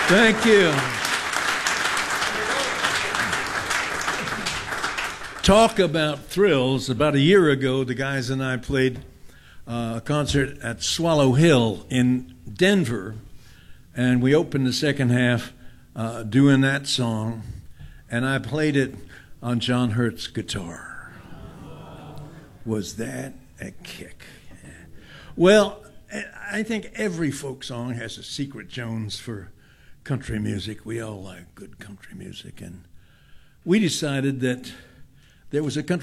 Thank you. Talk about thrills. About a year ago, the guys and I played a concert at Swallow Hill in Denver, and we opened the second half doing that song, and I played it on John Hurt's guitar. Was that a kick? Well, I think every folk song has a secret Jones for country music. We all like good country music, and we decided that there was a country